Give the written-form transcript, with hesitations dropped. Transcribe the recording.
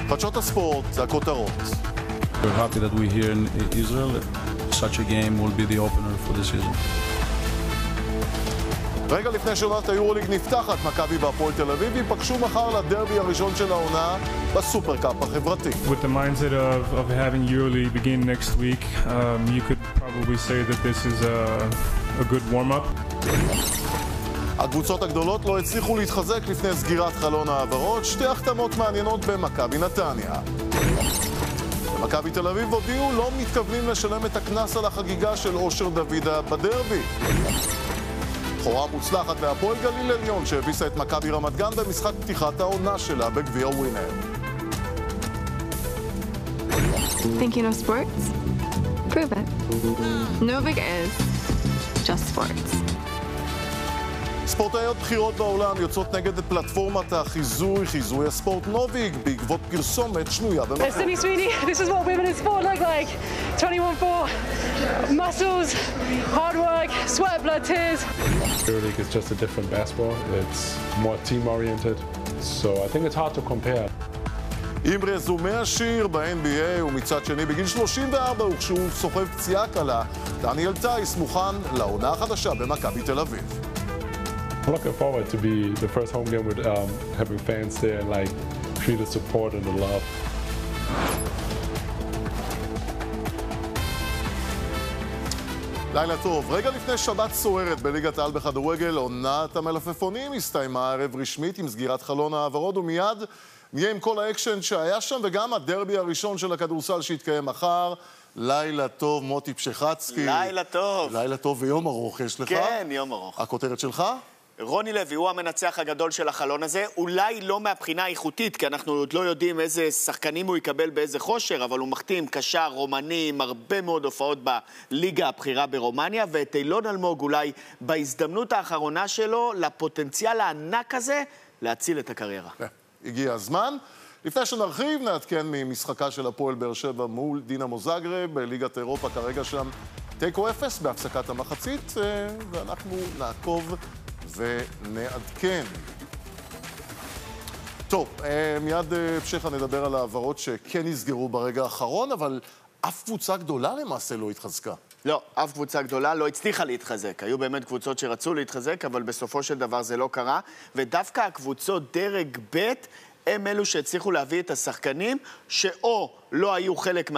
חדשות הספורט, הכותרות. We're happy that we're here in Israel. Such a game will be the opener for the season. רגע לפני שעונת היורוליג נפתחת, מכבי והפועל תל אביב ייפגשו מחר לדרבי הראשון של העונה בסופרקאפ החברתי. With the mindset of having EuroLeague begin next week, you could probably say that this is a good warm-up. הקבוצות הגדולות לא הצליחו להתחזק לפני סגירת חלון העברות, שתי החתמות מעניינות במכבי נתניה. במכבי תל אביב הודיעו לא מתכוונים לשלם את הקנס על החגיגה של אושר דוידה בדרבי. חורה מוצלחת להפועל גליל עליון שהביסה את מכבי רמת גן במשחק פתיחת העונה שלה בגביע ווינר. Thinking of sports? Prove it. No big is. Just sports. ספורטאיות בכירות בעולם יוצאות נגד פלטפורמת חיזוי הספורט נוביג בעקבות פרסומת שנויה במחיר. Sydney Sweeney, this is what women in sport look like. 21-4, muscles, hard work, sweat, blood, tears. EuroLeague is just a different basketball. It's more team-oriented, so I think it's hard to compare. עם רזומה עשיר ב-NBA ומצד שני בגיל 34 וכשהוא סוחב פציעה קלה, דניאל טייס מוכן לעונה החדשה במכבי תל אביב. I'm looking forward to be the first home game with having fans there and like feel the support and the love. לילה טוב, רגע לפני שבת סוערת בליגת העל בכדורגל, עונת המלפפונים הסתיימה ערב רשמית עם סגירת חלון העברות, ומיד נהיה עם כל האקשן שהיה שם וגם הדרבי הראשון של הכדורסל שהתקיים מחר. לילה טוב, מוטי פשחצקי. לילה טוב. לילה טוב ויום ארוך יש לך. כן, יום ארוך. הכותרת שלך? רוני לוי הוא המנצח הגדול של החלון הזה, אולי לא מהבחינה האיכותית, כי אנחנו עוד לא יודעים איזה שחקנים הוא יקבל באיזה חושר, אבל הוא מחתים קשר רומני עם הרבה מאוד הופעות בליגה הבכירה ברומניה, ואת אילון אלמוג אולי בהזדמנות האחרונה שלו לפוטנציאל הענק הזה להציל את הקריירה. הגיע הזמן. לפני שנרחיב, נעדכן ממשחקה של הפועל באר שבע מול דינמו זאגרב בליגת אירופה, כרגע שם תיקו 0 בהפסקת המחצית, ואנחנו נעקוב ונעדכן. טוב, מיד פשחה נדבר על העברות שכן נסגרו ברגע האחרון, אבל אף קבוצה גדולה למעשה לא התחזקה. לא, אף קבוצה גדולה לא הצליחה להתחזק. היו באמת קבוצות שרצו להתחזק, אבל בסופו של דבר זה לא קרה. ודווקא הקבוצות דרג ב' הם אלו שהצליחו להביא את השחקנים, שאו לא היו חלק